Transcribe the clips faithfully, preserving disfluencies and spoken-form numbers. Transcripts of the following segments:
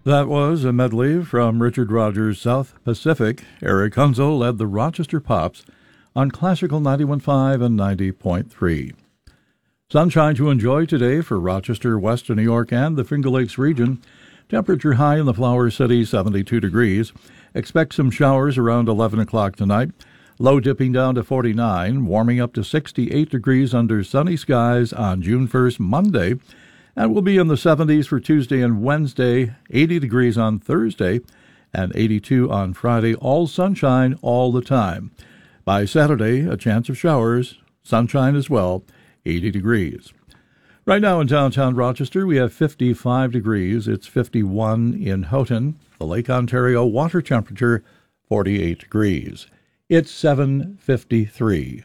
That was a medley from Richard Rogers' South Pacific. Eric Hunzel led the Rochester Pops on Classical ninety-one point five and ninety point three. Sunshine to enjoy today for Rochester, Western New York, and the Finger Lakes region. Temperature high in the Flower City, seventy-two degrees. Expect some showers around eleven o'clock tonight. Low dipping down to forty-nine, warming up to sixty-eight degrees under sunny skies on June first, Monday. And we'll be in the seventies for Tuesday and Wednesday, eighty degrees on Thursday, and eighty-two on Friday. All sunshine all the time. By Saturday, a chance of showers, sunshine as well, eighty degrees. Right now in downtown Rochester, we have fifty-five degrees. It's fifty-one in Houghton. The Lake Ontario water temperature, forty-eight degrees. It's seven fifty-three.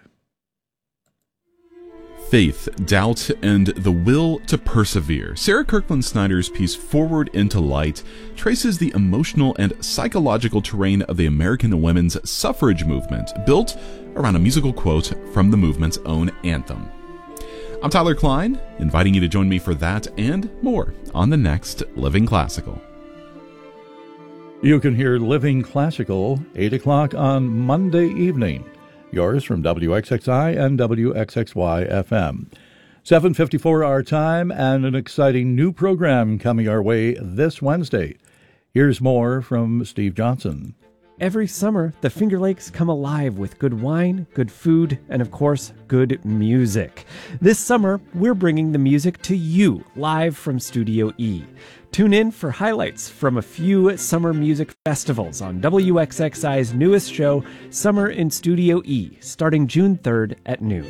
Faith, doubt, and the will to persevere. Sarah Kirkland Snyder's piece Forward into Light traces the emotional and psychological terrain of the American women's suffrage movement, built around a musical quote from the movement's own anthem. I'm Tyler Klein, inviting you to join me for that and more on the next Living Classical. You can hear Living Classical, eight o'clock on Monday evening. Yours from W X X I and W X X Y F M. seven fifty-four our time, and an exciting new program coming our way this Wednesday. Here's more from Steve Johnson. Every summer, the Finger Lakes come alive with good wine, good food, and of course, good music. This summer, we're bringing the music to you live from Studio E. Tune in for highlights from a few summer music festivals on W X X I's newest show, Summer in Studio E, starting June third at noon.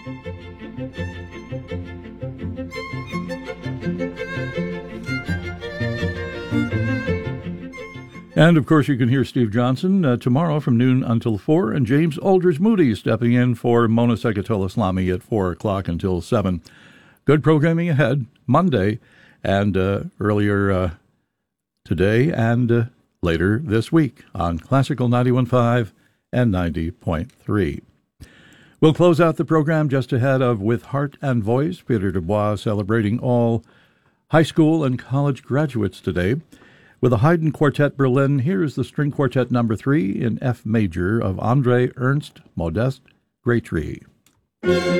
And, of course, you can hear Steve Johnson uh, tomorrow from noon until four, and James Aldridge Moody stepping in for Mona Sekatola-Slami at four o'clock until seven. Good programming ahead, Monday, and uh, earlier uh, today and uh, later this week on Classical ninety-one point five and ninety point three. We'll close out the program just ahead of With Heart and Voice. Peter Dubois celebrating all high school and college graduates today. With the Haydn Quartet Berlin, here's the String Quartet number three in F major of André Ernst Modest Grétry.